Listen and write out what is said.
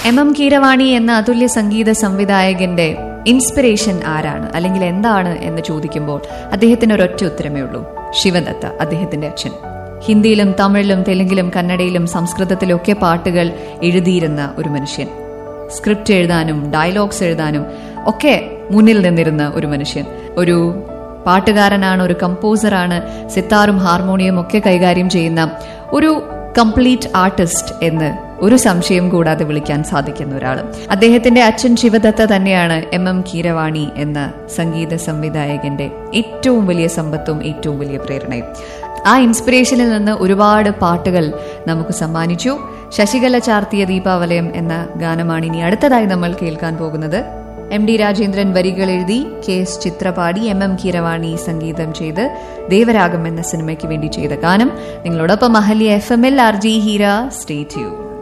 M Keeravani എന്ന അതുല്യ സംഗീത സംവിധായകന്റെ inspiration ആരാണ്, അല്ലെങ്കിൽ എന്താണ് എന്ന് ചോദിക്കുമ്പോൾ അദ്ദേഹത്തിന് ഒരൊറ്റ ഉത്തരമേ ഉള്ളൂ: ശിവദത്ത, അദ്ദേഹത്തിന്റെ അച്ഛൻ. ഹിന്ദിയിലും തമിഴിലും തെലുങ്കിലും കന്നഡയിലും സംസ്കൃതത്തിലും ഒക്കെ പാട്ടുകൾ എഴുതിയിരുന്ന ഒരു മനുഷ്യൻ. സ്ക്രിപ്റ്റ് എഴുതാനും ഡയലോഗ്സ് എഴുതാനും ഒക്കെ മുന്നിൽ നിന്നിരുന്ന ഒരു മനുഷ്യൻ. ഒരു പാട്ടുകാരനാണ്, ഒരു കമ്പോസറാണ്, സിത്താറും ഹാർമോണിയം ഒക്കെ കൈകാര്യം ചെയ്യുന്ന ഒരു കംപ്ലീറ്റ് ആർട്ടിസ്റ്റ് എന്ന് ഒരു സംശയം കൂടാതെ വിളിക്കാൻ സാധിക്കുന്ന ഒരാൾ. അദ്ദേഹത്തിന്റെ അച്ഛൻ ശിവദത്ത തന്നെയാണ് എം കീരവാണി എന്ന സംഗീത സംവിധായകന്റെ ഏറ്റവും വലിയ സമ്പത്തും ഏറ്റവും വലിയ പ്രേരണയും. ആ ഇൻസ്പിറേഷനിൽ നിന്ന് ഒരുപാട് പാട്ടുകൾ നമുക്ക് സമ്മാനിച്ചു. ശശികല ചാർത്തിയ ദീപാവലയം എന്ന ഗാനമാണ് ഇനി അടുത്തതായി നമ്മൾ കേൾക്കാൻ പോകുന്നത്. എം.ഡി. രാജേന്ദ്രൻ വരികൾ എഴുതി, KS ചിത്ര പാടി, എം കീരവാണി സംഗീതം ചെയ്ത് ദേവരാഗം എന്ന സിനിമയ്ക്ക് വേണ്ടി ചെയ്ത ഗാനം. നിങ്ങളോടൊപ്പം Ahalya FM-ൽ RJ Heera. Stay tuned.